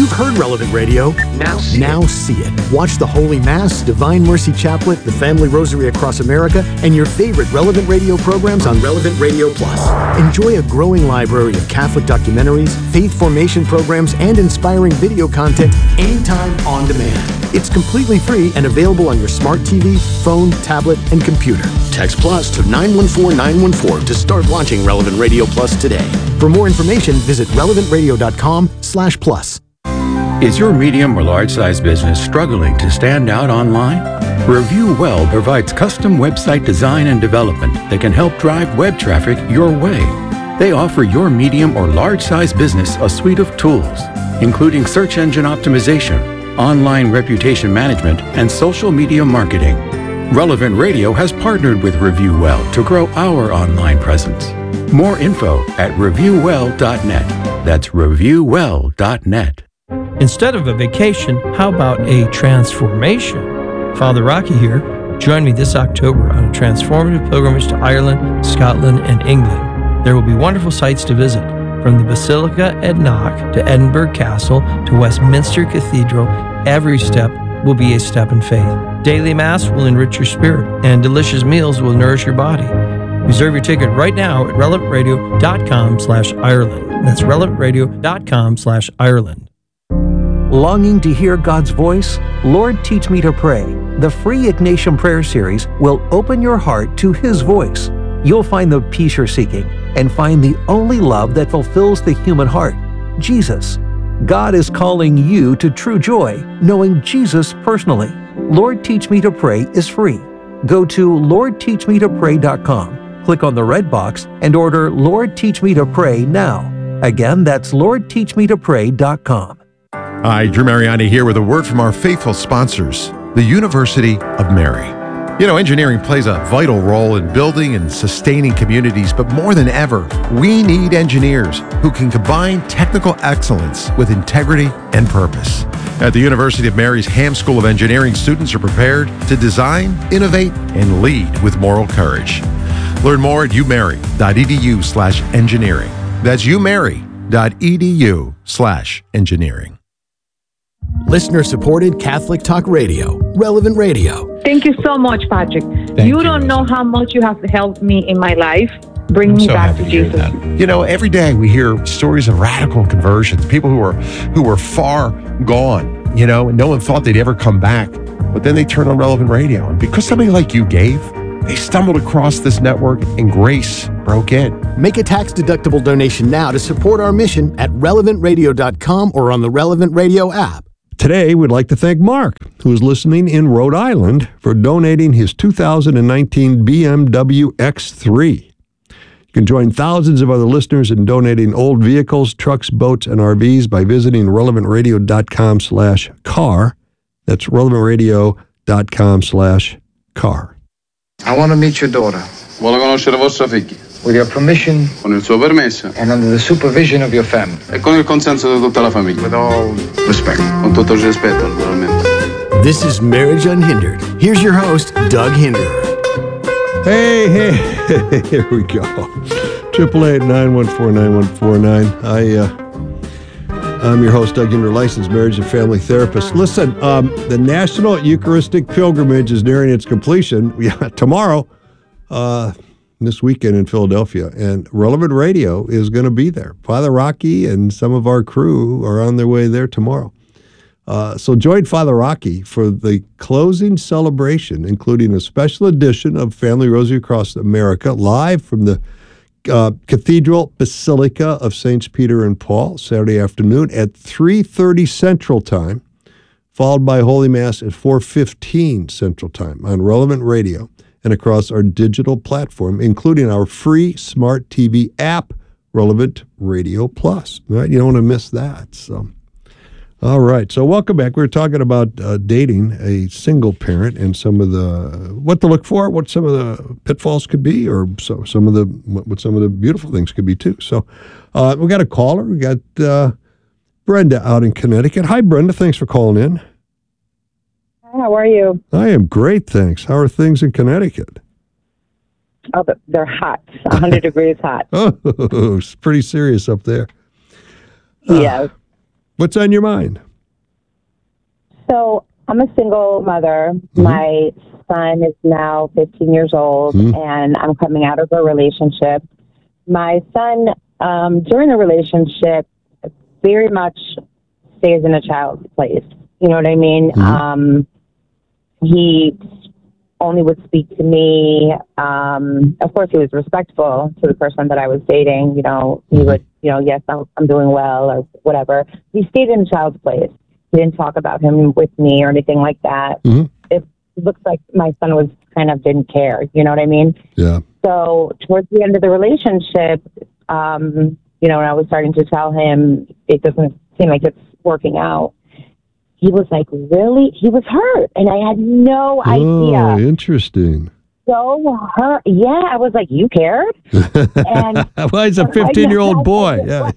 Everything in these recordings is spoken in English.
You've heard Relevant Radio. Now see it. Watch the Holy Mass, Divine Mercy Chaplet, the Family Rosary Across America, and your favorite Relevant Radio programs on Relevant Radio Plus. Enjoy a growing library of Catholic documentaries, faith formation programs, and inspiring video content anytime on demand. It's completely free and available on your smart TV, phone, tablet, and computer. Text Plus to 914-914 to start watching Relevant Radio Plus today. For more information, visit relevantradio.com/plus. Is your medium or large-size business struggling to stand out online? Review Well provides custom website design and development that can help drive web traffic your way. They offer your medium or large-size business a suite of tools, including search engine optimization, online reputation management, and social media marketing. Relevant Radio has partnered with Review Well to grow our online presence. More info at reviewwell.net. That's reviewwell.net. Instead of a vacation, how about a transformation? Father Rocky here. Join me this October on a transformative pilgrimage to Ireland, Scotland, and England. There will be wonderful sites to visit, from the Basilica at Knock to Edinburgh Castle to Westminster Cathedral. Every step will be a step in faith. Daily Mass will enrich your spirit, and delicious meals will nourish your body. Reserve your ticket right now at relevantradio.com/Ireland. That's relevantradio.com/Ireland. Longing to hear God's voice? Lord, Teach Me to Pray. The free Ignatian Prayer Series will open your heart to His voice. You'll find the peace you're seeking and find the only love that fulfills the human heart, Jesus. God is calling you to true joy, knowing Jesus personally. Lord, Teach Me to Pray is free. Go to LordTeachMeToPray.com, click on the red box, and order Lord, Teach Me to Pray now. Again, that's LordTeachMeToPray.com. Hi, Drew Mariani here with a word from our faithful sponsors, the University of Mary. You know, engineering plays a vital role in building and sustaining communities, but more than ever, we need engineers who can combine technical excellence with integrity and purpose. At the University of Mary's Ham School of Engineering, students are prepared to design, innovate, and lead with moral courage. Learn more at umary.edu/engineering. That's umary.edu/engineering. Listener-supported Catholic Talk Radio, Relevant Radio. Thank you so much, Patrick. You don't know how much you have helped me in my life. Bring me back to Jesus. You know, every day we hear stories of radical conversions, people who were far gone, you know, and no one thought they'd ever come back. But then they turned on Relevant Radio. And because somebody like you gave, they stumbled across this network and grace broke in. Make a tax-deductible donation now to support our mission at relevantradio.com or on the Relevant Radio app. Today, we'd like to thank Mark, who is listening in Rhode Island, for donating his 2019 BMW X3. You can join thousands of other listeners in donating old vehicles, trucks, boats, and RVs by visiting relevantradio.com/car. That's relevantradio.com/car. I want to meet your daughter. Vuole conoscere vostra figlia. With your permission. Con il suo permesso. And under the supervision of your family. E con il consenso di tutta la famiglia. With all respect. Con tutto il rispetto, naturalmente. This is Marriage Unhindered. Here's your host, Doug Hinderer. Hey, here we go. 888-914-9149. I'm your host, Doug Hinderer, licensed marriage and family therapist. Listen, the National Eucharistic Pilgrimage is nearing its completion. Tomorrow, this weekend in Philadelphia, and Relevant Radio is going to be there. Father Rocky and some of our crew are on their way there tomorrow. So join Father Rocky for the closing celebration, including a special edition of Family Rosary Across America, live from the Cathedral Basilica of Saints Peter and Paul, Saturday afternoon at 3:30 Central Time, followed by Holy Mass at 4:15 Central Time on Relevant Radio and across our digital platform, including our free smart TV app, Relevant Radio Plus. Right? You don't want to miss that. So, all right. So welcome back. We were talking about dating a single parent and some of the what to look for, what some of the pitfalls could be, or what some of the beautiful things could be too. So we got a caller. We got Brenda out in Connecticut. Hi, Brenda. Thanks for calling in. How are you? I am great, thanks. How are things in Connecticut? Oh, they're hot. 100 degrees hot. Oh, it's pretty serious up there. Yeah. What's on your mind? So I'm a single mother. Mm-hmm. My son is now 15 years old, and I'm coming out of a relationship. My son, during the relationship, very much stays in a child's place. You know what I mean? He only would speak to me. Of course, he was respectful to the person that I was dating. You know, he would, yes, I'm doing well or whatever. He stayed in a child's place. He didn't talk about him with me or anything like that. It looks like my son was kind of didn't care. You know what I mean? Yeah. So towards the end of the relationship, when I was starting to tell him it doesn't seem like it's working out, he was like, really? He was hurt. And I had no idea. Oh, interesting. So hurt. Yeah, I was like, you cared? And well, he's a 15-year-old boy. Yeah.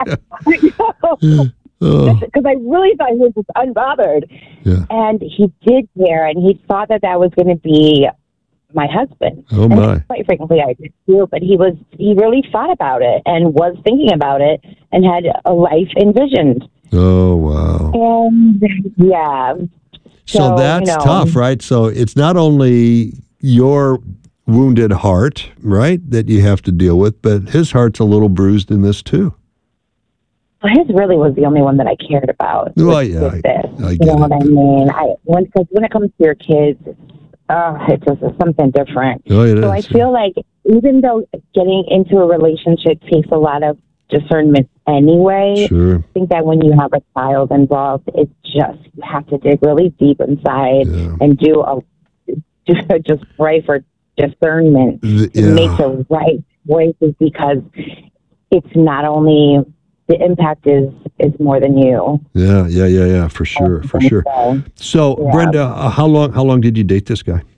Because I really thought he was just unbothered. Yeah. And he did care, and he thought that was going to be my husband. Oh, my. And quite frankly, I did too, but he really thought about it and was thinking about it and had a life envisioned. Oh, wow. And, yeah. So that's tough, right? So it's not only your wounded heart, right, that you have to deal with, but his heart's a little bruised in this, too. His really was the only one that I cared about. Well, with yeah, this. I You get know it. what I mean? When it comes to your kids, it's just something different. Oh, it so is, I feel like even though getting into a relationship takes a lot of discernment anyway, Sure. I think that when you have a child involved, it's just, you have to dig really deep inside and just pray for discernment to make the right choices, because it's not only the impact is more than you. Yeah, for sure. So, yeah. Brenda, how long did you date this guy?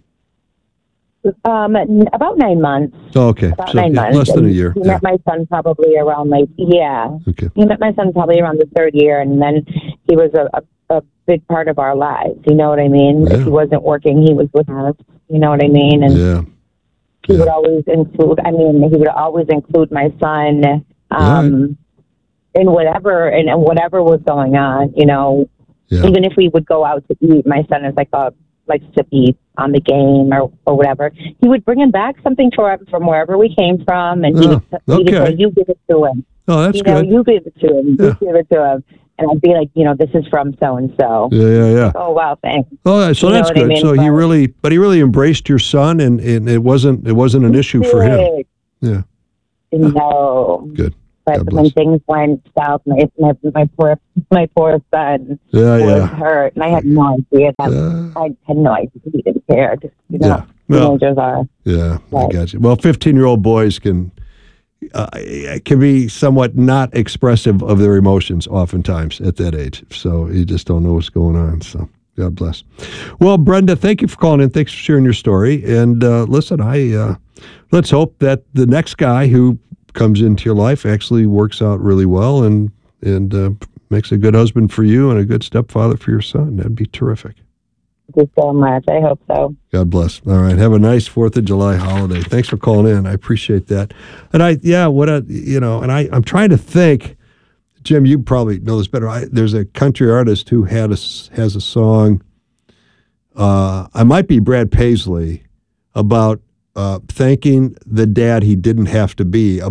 About 9 months. Oh, okay. About So, 9 months. less than a year. He met my son probably around Okay. He met my son probably around the third year, and then he was a big part of our lives. You know what I mean? Yeah. If he wasn't working, he was with us. You know what I mean? And he would always include. He would always include my son. In whatever was going on, even if we would go out to eat, my son is likes to be on the game or whatever. He would bring him back something from wherever we came from, and he would say, "You give it to him." Oh, that's good. You give it to him. You give it to him, and I'd be like, this is from so and so. Yeah. Oh wow, thanks. Oh, so that's good. So he really embraced your son, and it wasn't an issue for him. Yeah. No. Good. But when things went south, my poor son was hurt, and I had no idea. I had no idea he didn't care. Teenagers are. Yeah, I got you. Well, 15-year-old boys can be somewhat not expressive of their emotions oftentimes at that age. So you just don't know what's going on. So God bless. Well, Brenda, thank you for calling in. Thanks for sharing your story. And listen, let's hope that the next guy who comes into your life actually works out really well and makes a good husband for you and a good stepfather for your son. That'd be terrific. Thank you so much. I hope so. God bless. All right. Have a nice 4th of July holiday. Thanks for calling in. I appreciate that. And I'm trying to think, Jim, you probably know this better. There's a country artist who has a song, I might be Brad Paisley, about thanking the dad he didn't have to be.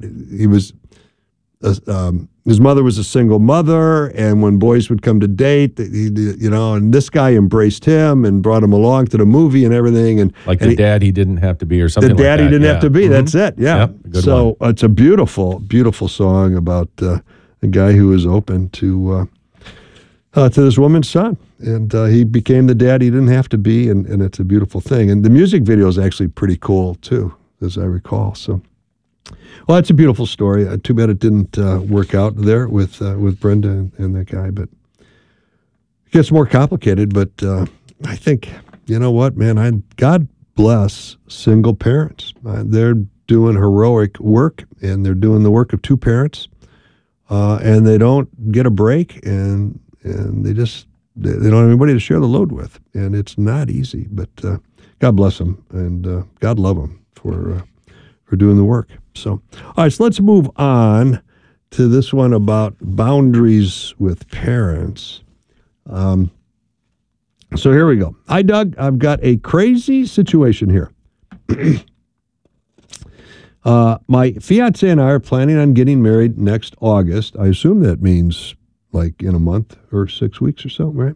His mother was a single mother, and when boys would come to date, and this guy embraced him and brought him along to the movie and everything. And the dad he didn't have to be, or something like that. The dad he didn't have to be. Mm-hmm. That's it. Yeah. Yep, good so one. It's a beautiful, beautiful song about a guy who was open to this woman's son. And he became the dad he didn't have to be, and it's a beautiful thing. And the music video is actually pretty cool, too, as I recall. So, well, it's a beautiful story. Too bad it didn't work out there with Brenda and that guy. But it gets more complicated. But I think, you know what, man, God bless single parents. They're doing heroic work, and they're doing the work of two parents, and they don't get a break, and they don't have anybody to share the load with, and it's not easy. But God bless them, and God love them for doing the work. So, all right, so let's move on to this one about boundaries with parents. So here we go. Hi, Doug. I've got a crazy situation here. My fiance and I are planning on getting married next August. I assume that means like in a month or 6 weeks or so, right?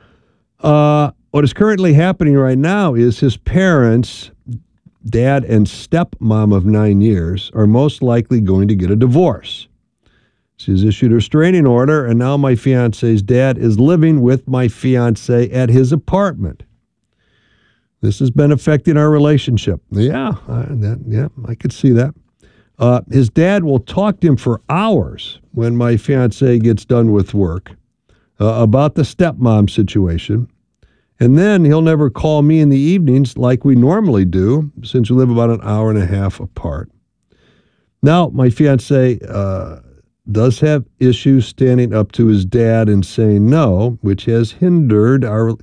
What is currently happening right now is his parents, dad and stepmom of 9 years, are most likely going to get a divorce. She's issued a restraining order, and now my fiance's dad is living with my fiance at his apartment. This has been affecting our relationship. Yeah, I could see that. His dad will talk to him for hours when my fiance gets done with work about the stepmom situation. And then he'll never call me in the evenings like we normally do, since we live about an hour and a half apart. Now, my fiance does have issues standing up to his dad and saying no, which has hindered our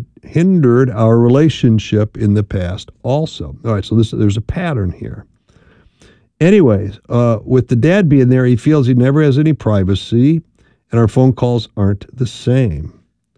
relationship in the past also. All right, so there's a pattern here. Anyways, with the dad being there, he feels he never has any privacy, and our phone calls aren't the same.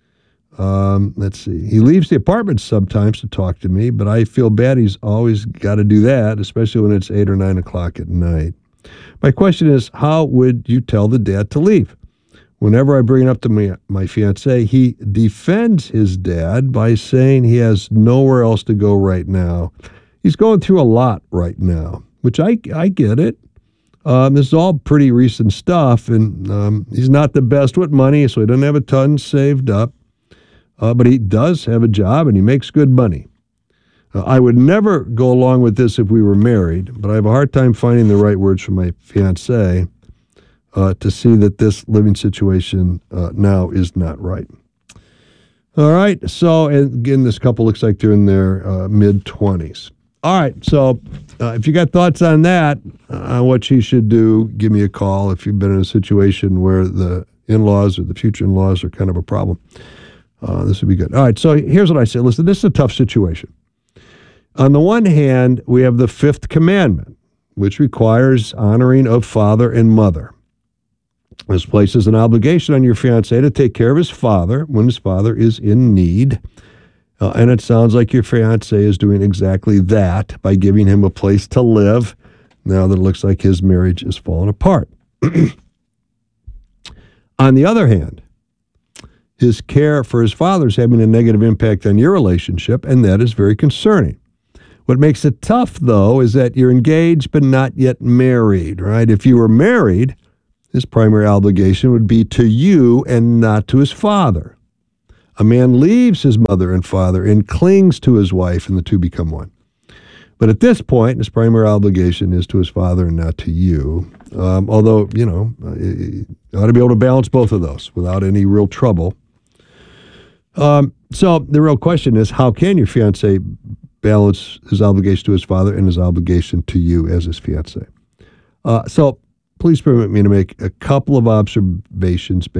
Let's see. He leaves the apartment sometimes to talk to me, but I feel bad he's always got to do that, especially when it's 8 or 9 o'clock at night. My question is, how would you tell the dad to leave? Whenever I bring it up to my fiance, he defends his dad by saying he has nowhere else to go right now. He's going through a lot right now, which I get it. This is all pretty recent stuff, and he's not the best with money, so he doesn't have a ton saved up. But he does have a job, and he makes good money. I would never go along with this if we were married, but I have a hard time finding the right words for my fiancé to see that this living situation now is not right. All right, so and again, this couple looks like they're in their mid-20s. All right, so if you got thoughts on that, on what she should do, give me a call if you've been in a situation where the in-laws or the future in-laws are kind of a problem. This would be good. All right, so here's what I say. Listen, this is a tough situation. On the one hand, we have the fifth commandment, which requires honoring of father and mother. This places an obligation on your fiancé to take care of his father when his father is in need. And it sounds like your fiancé is doing exactly that by giving him a place to live now that it looks like his marriage is falling apart. On the other hand, his care for his father is having a negative impact on your relationship, and that is very concerning. What makes it tough, though, is that you're engaged but not yet married, right? If you were married, his primary obligation would be to you and not to his father. A man leaves his mother and father and clings to his wife, and the two become one. But at this point, his primary obligation is to his father and not to you. Although, you ought to be able to balance both of those without any real trouble. So the real question is, how can your fiancé balance his obligation to his father and his obligation to you as his fiancé? So please permit me to make a couple of observations